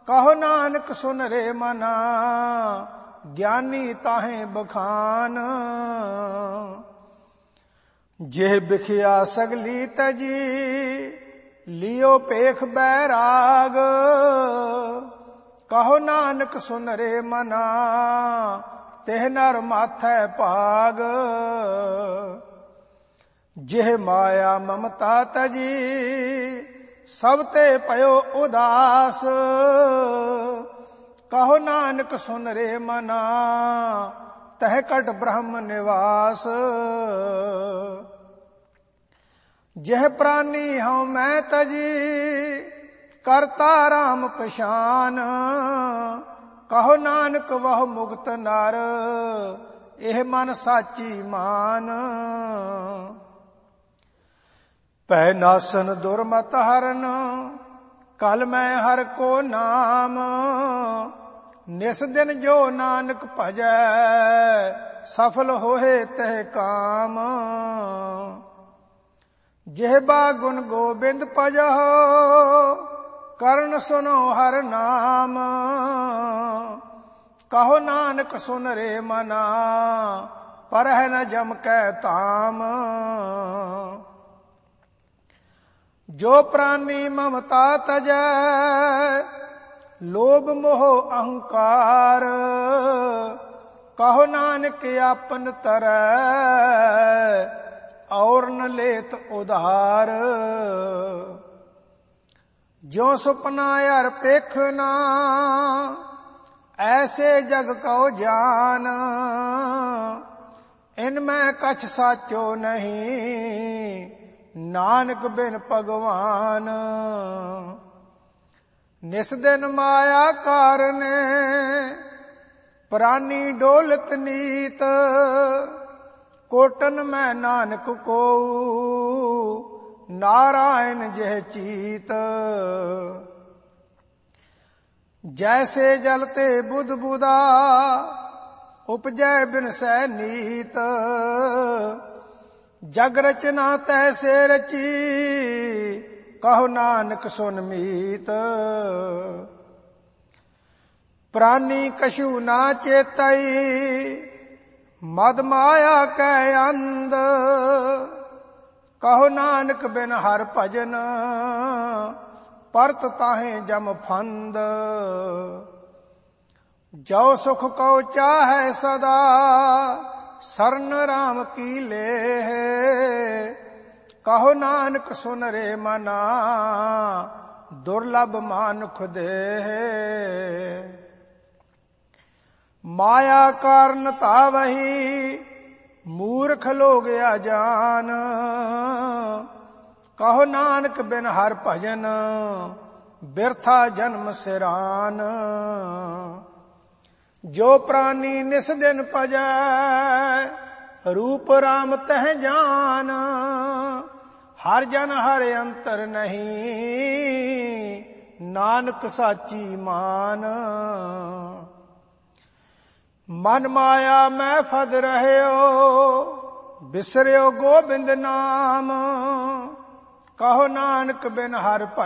कहो नानक सुन रे मना, ज्ञानी ताहे बखान। जेह बिखिया सगली तजी, लियो पेख बैराग। कहो नानक सुन रे मना, तेह नर माथै पाग। जेह माया ममता तजी, सब ते पयो उदास। कहो नानक सुन रे मना, तह कट ब्रह्म निवास। जेह प्राणी हूँ मैं तजी, करता राम पशान। कहो नानक वह मुक्त नर, एह मन साची मान। पै नासन दुर्मत हरन, कल मैं हर को नाम। निस दिन जो नानक भजै, सफल होए तह काम। जेहबा गुण गोबिंद भजहो, करण सुनो हर नाम। कहो नानक सुन रे मना, परह न जम कै ताम। जो प्राणी ममता तजै, लोभ मोह अहंकार। कहो नानक आपन तरै, और न लेत उधार। ज्यों सुपना यार पेखना, ऐसे जग को जान। इनमें कछ साचो नहीं, नानक बिन भगवान। निस दिन माया कारने, प्राणी डोलत नीत। कोटन में नानक को, नारायण जह चीत। जैसे जलते बुध बुदा, उपजै बिन सै नीत। जग रचना तैसे रची, कहो नानक सुन मीत। प्राणी कछु ना चेतई, मद माया कै अंध। कहो नानक बिन हर भजन, परत ताहे जम फंद। जो सुख को चाहे सदा, सरन राम की लेह। कहो नानक सुन रे मना, दुर्लभ मानुख देह। माया कारण तावही, मूर्ख लोग अजान। कहो नानक बिन हर भजन, बिरथा जन्म सिरान। जो प्राणी निस दिन भजै, रूप राम तह जान। हर जन हर अंतर नहीं, नानक साची मान। मन माया मैं फद रहयो, बिसरियो गोबिंद नाम। कहो नानक बिन हर